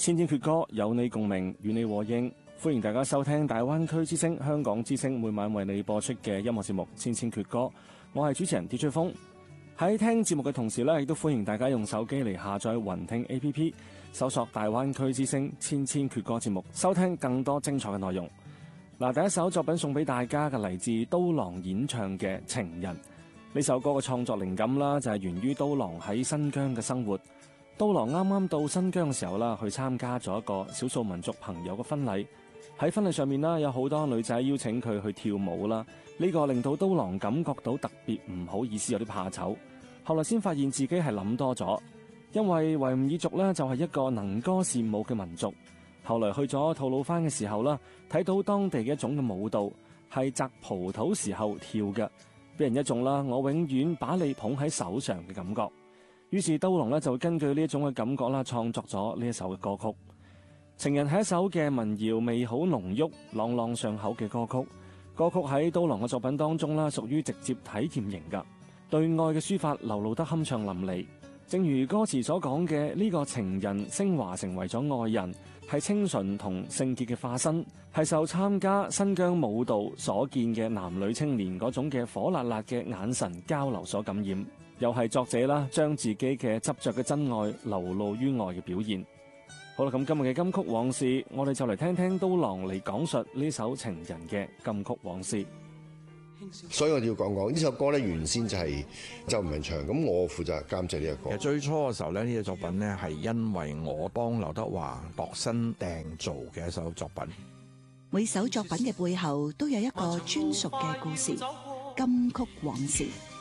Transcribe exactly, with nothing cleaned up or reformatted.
千千闕歌，有你共鳴，與你和應。歡迎大家收聽大灣區之聲、香港之聲每晚為你播出嘅音樂節目《千千闕歌》。我係主持人 D J 風。喺聽節目嘅同時呢，亦都歡迎大家用手機嚟下載雲聽 A P P， 搜索大灣區之聲千千闕歌節目，收聽更多精彩嘅內容。嗱，第一首作品送俾大家嘅嚟自刀郎演唱嘅《情人》。呢首歌嘅創作靈感啦，就係源於刀郎喺新疆嘅生活。刀郎啱啱到新疆嘅時候啦，去參加咗一個少數民族朋友嘅婚禮。喺婚禮上面啦，有好多女仔邀請佢去跳舞啦。呢個令到刀郎感覺到特別唔好意思，有啲怕醜。後來先發現自己係諗多咗，因為維吾爾族呢就係一個能歌善舞嘅民族。後來去咗吐魯番嘅時候啦，睇到當地嘅一種嘅舞蹈係摘葡萄時候跳嘅，俾人一種啦我永遠把你捧喺手上嘅感覺。於是刀郎呢就根據呢一種嘅感覺啦，創作咗呢一首嘅歌曲。情人係一首嘅民謠味好濃郁、朗朗上口嘅歌曲。歌曲喺刀郎嘅作品當中啦，屬於直接體驗型噶，對愛嘅抒發流露得酣暢淋漓。正如歌詞所講嘅，呢個情人升華成為咗愛人，係清純同聖潔嘅化身，係受參加新疆舞蹈所見嘅男女青年嗰種嘅火辣辣嘅眼神交流所感染，又係作者啦將自己嘅執着嘅真愛流露於愛嘅表現。好啦，咁今日嘅金曲往事，我哋就嚟聽聽刀郎嚟講述呢首情人嘅金曲往事。 所以我哋要講講呢首歌咧，原先就係周文唱，咁我負責監製呢個歌。 其實最初嘅時候咧，呢個作品咧係因為我幫劉德華度身訂造嘅一首作品。 每首作品嘅背後都有一個專屬嘅故事，金曲往事。